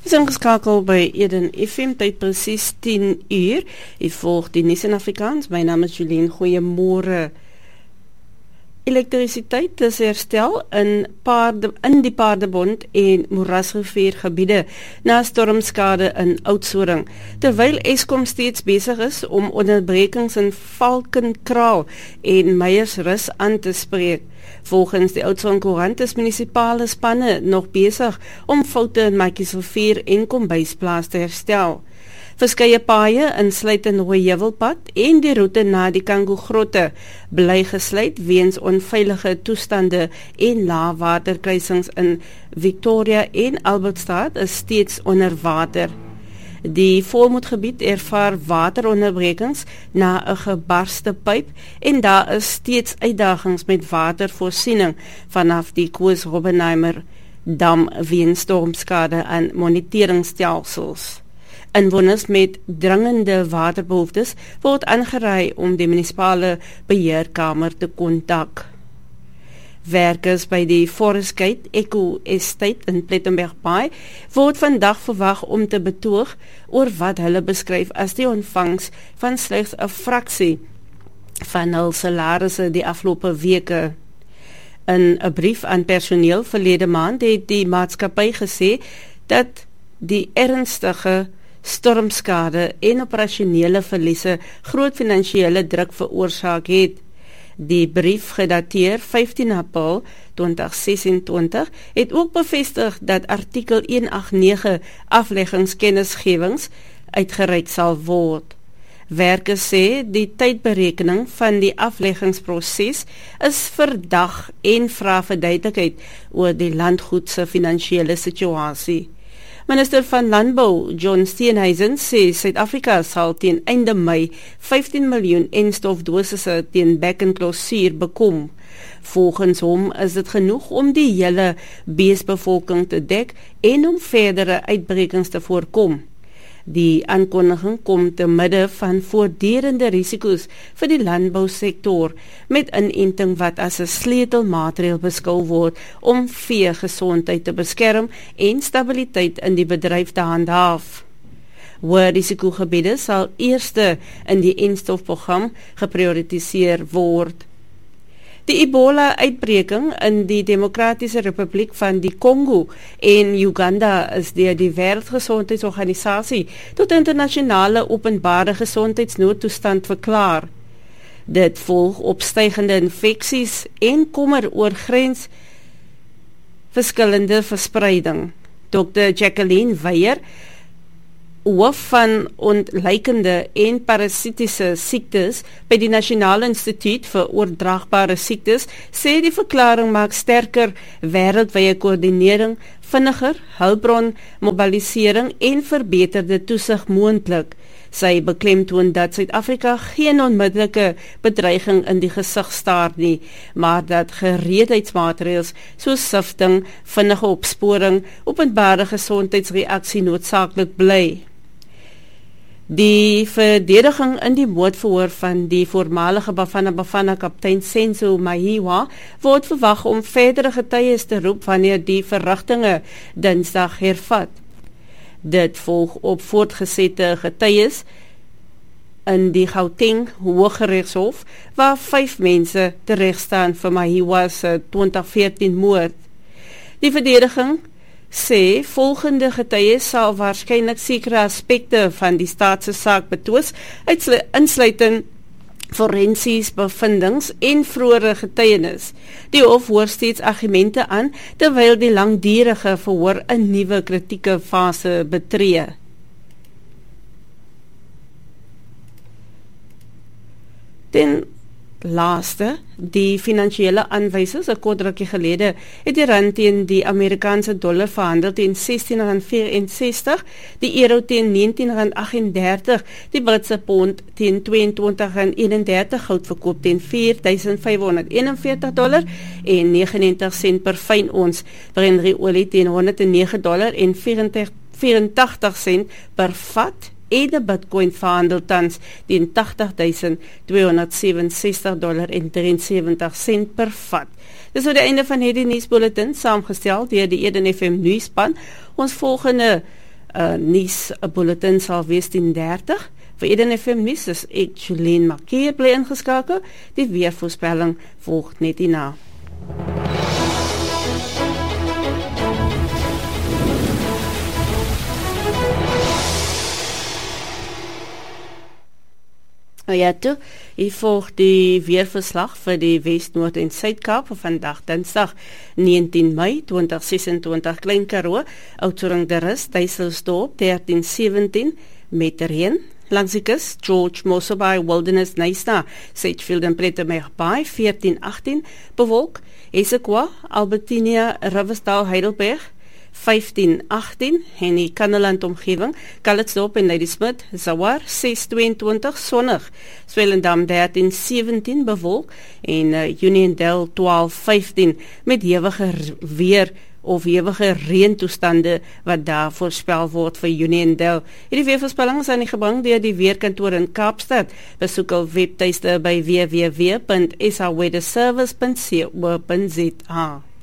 Ons is ingeskakel by Eden FM, tyd presies 10 uur. U volg die nuus in Afrikaans. My naam is Julien. Goeiemôre. Elektrisiteit is herstel in die Paardebond en Moerasrivier gebiede na stormskade in Oudtshoorn, terwyl Eskom steeds besig is om onderbrekings in Valkenkraal en Meyersrus aan te spreek. Volgens die Oudtshoorn Koerant is munisipale spanne nog besig om foute in Makiesrivier en Kombuisplaas te herstel. Verskeie paaie, insluitend Hooiheuwelpad en die roete na die Kango-grotte, bly gesluit weens onveilige toestande en laagwaterkruisings in Victoria en Albertstraat is steeds onder water. Die Volmoedgebied ervaar wateronderbrekings na 'n gebarste pyp en daar is steeds uitdagings met watervoorsiening vanaf die Koos-Robbenheimer dam weens stormskade aan moniteringstelsels. Inwoners met dringende waterbehoeftes word aangeraai om die munisipale beheerkamer te kontak. Werkers by die Forest Gate Eco Estate in Plettenberg Bay word vandag verwag om te betoog oor wat hulle beskryf as die ontvangs van slegs 'n fraksie van hul salarisse die afgelope weke. In 'n brief aan personeel verlede maand het die maatskappy gesê dat die ernstige stormskade en operasionele verliese groot finansiële druk veroorsaak het. Die brief, gedateer 15 April 2026, het ook bevestig dat artikel 189 afleggingskennisgewings uitgereik sal word. Werkers sê die tydberekening van die afleggingsproses is verdag en vra verduidelikheid oor die landgoed se finansiële situasie. Minister van Landbou, John Steenhuisen, sê Suid-Afrika sal teen einde Mei 15 miljoen enstofdosisse teen bekkenklosuur bekom. Volgens hom is dit genoeg om die hele beesbevolking te dek en om verdere uitbrekings te voorkom. Die aankondiging kom te midde van voortdurende risiko's vir die landbousektor met inenting wat as 'n sleutelmaatreël beskou word om veegesondheid te beskerm en stabiliteit in die bedryf te handhaaf. Hoë risikogebiede sal eerste in die enstofprogram geprioritiseer word. Die Ebola-uitbreking in die Demokratiese Republiek van die Kongo en Uganda is deur die Wêreldgesondheidsorganisasie tot internasionale openbare gesondheidsnoodtoestand verklaar. Dit volg op stygende infeksies en kommer oor grensverskillende verspreiding. Dr. Jacqueline Weyer, hoof van ontluikende en parasitiese siektes by die Nasionale Instituut vir Oordraagbare Siektes, sê die verklaring maak sterker wêreldwye koördinering, vinniger hulpbron mobilisering en verbeterde toesig moontlik. Sy beklemtoon dat Suid-Afrika geen onmiddellike bedreiging in die gesig staar nie, maar dat gereedheidsmaatreëls soos sifting, vinnige opsporing, openbare gesondheidsreaksie noodsaaklik bly. Die verdediging in die moordverhoor van die voormalige Bafana Bafana kaptein Senzo Mahiwa word verwag om verdere getuies te roep wanneer die verrigtinge Dinsdag hervat. Dit volg op voortgesette getuies in die Gauteng Hooggeregshof waar 5 mense teregstaan vir Mahiwa se 2014 moord. Die verdediging sê volgende getuies sal waarskynlik sekere aspekte van die staat se saak betwis, insluitend forensies bevindings en vroeëre getuienis. Die hof hoor steeds argumente aan, terwyl die langdurige verhoor 'n nuwe kritieke fase betree. Den laaste, die finansiële aanwysers, 'n kort rukkie gelede, het die rand teen die Amerikaanse dollar verhandel teen R16.64, die euro teen R19.38, die Britse pond teen $22.31, goud verkoop teen $4.541 en 99 sent per fyn ons, Brent olie teen $109.84 per vat, en die Bitcoin verhandel tans teen $80.267.73 per vat. Dis so die einde van hierdie nuusbulletin, saamgestel deur die Eden FM nuusspan. Ons volgende nuus, 'n bulletin sal wees 10:30. Vir Eden FM nuus is ek Jolene Markeer bly ingeskakel. Die weervoorspelling volg net hierna. Ja, toe, hier volg die weerverslag vir die West-, Noord- en Suid-Kaap vir vandag Dinsdag 19 Mei 2026 Klein Karoo, Oudtshoorn de Rus, Duiselsdorp 13-17 met reën. Langs die kus, George Mosselbaai, Wilderness, Nyasa, Sedgefield en Plettermeg-Baai 14-18 bewolk. Esekwa, Albertinia, Riversdale, Heidelberg 15-18 en die Kannaland omgewing, Calitzdorp en Ladysmith, Zawar 6-22 sonnig, Swellendam 13-17 bewolk en Uniondale 12-15 met hewige weer of hewige reëntoestande wat daar voorspel word vir Uniondale. Hierdie weervoorspelling is aan die gebring deur die weerkantoor in Kaapstad. Besoek hul webtuiste by www.saweatherservice.co.za.